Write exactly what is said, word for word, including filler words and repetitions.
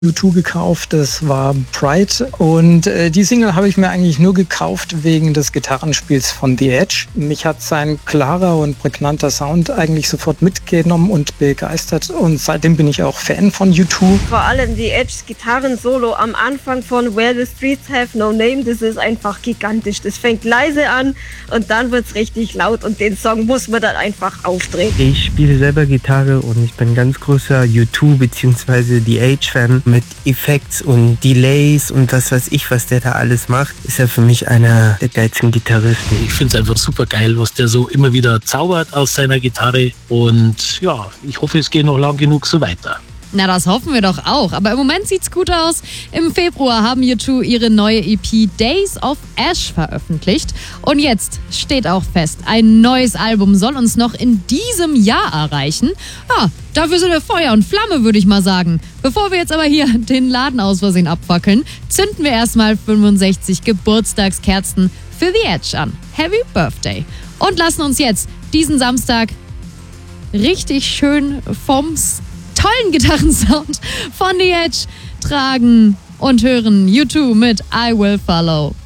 U zwei gekauft, das war Pride und äh, die Single habe ich mir eigentlich nur gekauft wegen des Gitarrenspiels von The Edge. Mich hat sein klarer und prägnanter Sound eigentlich sofort mitgenommen und begeistert und seitdem bin ich auch Fan von U zwei. Vor allem The Edge's Gitarrensolo am Anfang von Where the Streets Have No Name, das ist einfach gigantisch. Das fängt leise an und dann wird es richtig laut und den Song muss man dann einfach aufdrehen. Ich spiele selber Gitarre und ich bin ein ganz großer U zwei bzw. The Edge-Fan. Mit Effekts und Delays und was weiß ich, was der da alles macht, ist er für mich einer der geilsten Gitarristen. Ich finde es einfach super geil, was der so immer wieder zaubert aus seiner Gitarre und ja, ich hoffe, es geht noch lang genug so weiter. Na, das hoffen wir doch auch. Aber im Moment sieht's gut aus. Im Februar haben U zwei ihre neue E P Days of Ash veröffentlicht. Und jetzt steht auch fest, ein neues Album soll uns noch in diesem Jahr erreichen. Ja, dafür sind wir Feuer und Flamme, würde ich mal sagen. Bevor wir jetzt aber hier den Laden aus Versehen abfackeln, zünden wir erstmal fünfundsechzig Geburtstagskerzen für The Edge an. Happy Birthday. Und lassen uns jetzt diesen Samstag richtig schön vom tollen Gitarrensound von The Edge tragen und hören U zwei mit I Will Follow.